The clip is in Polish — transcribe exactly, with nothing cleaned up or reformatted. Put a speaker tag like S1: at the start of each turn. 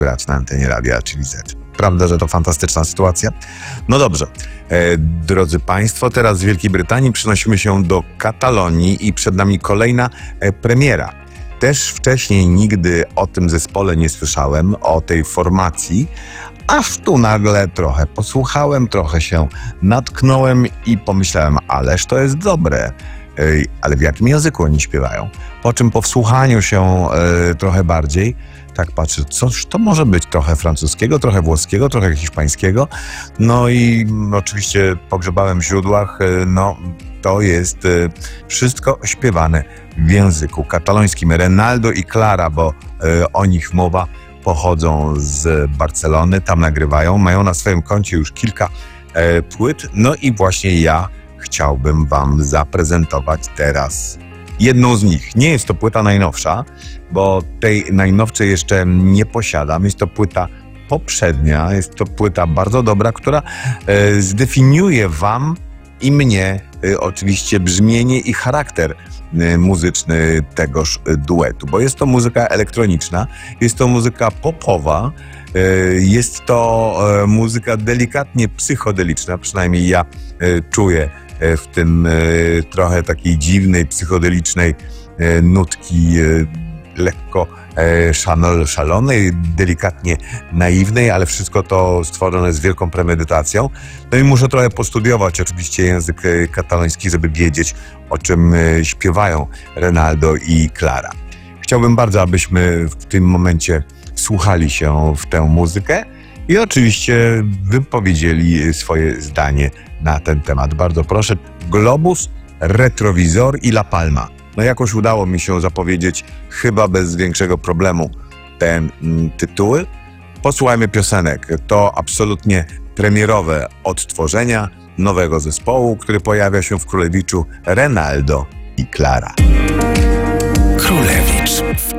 S1: grać na antenie Radia Chili Z. Prawda, że to fantastyczna sytuacja? No dobrze, e, drodzy Państwo, teraz z Wielkiej Brytanii przenosimy się do Katalonii i przed nami kolejna e, premiera. Też wcześniej nigdy o tym zespole nie słyszałem, o tej formacji, aż tu nagle trochę posłuchałem, trochę się natknąłem i pomyślałem, ależ to jest dobre. Ej, ale w jakim języku oni śpiewają? Po czym po wsłuchaniu się e, trochę bardziej, tak patrzę, coś to może być trochę francuskiego, trochę włoskiego, trochę hiszpańskiego. No i m, oczywiście pogrzebałem w źródłach, e, no to jest e, wszystko śpiewane w języku katalońskim. Renaldo i Clara, bo e, o nich mowa, pochodzą z Barcelony, tam nagrywają, mają na swoim koncie już kilka e, płyt, no i właśnie ja chciałbym wam zaprezentować teraz jedną z nich. Nie jest to płyta najnowsza, bo tej najnowszej jeszcze nie posiadam. Jest to płyta poprzednia, jest to płyta bardzo dobra, która e, zdefiniuje wam i mnie e, oczywiście brzmienie i charakter e, muzyczny tegoż e, duetu, bo jest to muzyka elektroniczna, jest to muzyka popowa, e, jest to e, muzyka delikatnie psychodeliczna, przynajmniej ja e, czuję w tym e, trochę takiej dziwnej, psychodelicznej e, nutki, e, lekko e, szanol, szalonej, delikatnie naiwnej, ale wszystko to stworzone z wielką premedytacją. No i muszę trochę postudiować oczywiście język e, kataloński, żeby wiedzieć, o czym e, śpiewają Renaldo i Clara. Chciałbym bardzo, abyśmy w tym momencie wsłuchali się w tę muzykę i oczywiście wypowiedzieli swoje zdanie na ten temat. Bardzo proszę. Globus, Retrowizor i La Palma. No jakoś udało mi się zapowiedzieć chyba bez większego problemu te mm, tytuły. Posłuchajmy piosenek. To absolutnie premierowe odtworzenia nowego zespołu, który pojawia się w Królewiczu, Renaldo i Clara.
S2: Królew.